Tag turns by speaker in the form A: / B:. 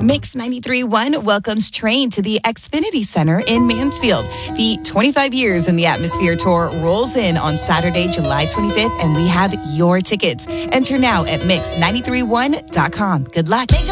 A: Mix 93.1 welcomes Train to the Xfinity Center in Mansfield. The 25 Years in the Atmosphere Tour rolls in on Saturday, July 25th, and we have your tickets. Enter now at mix931.com. Good luck.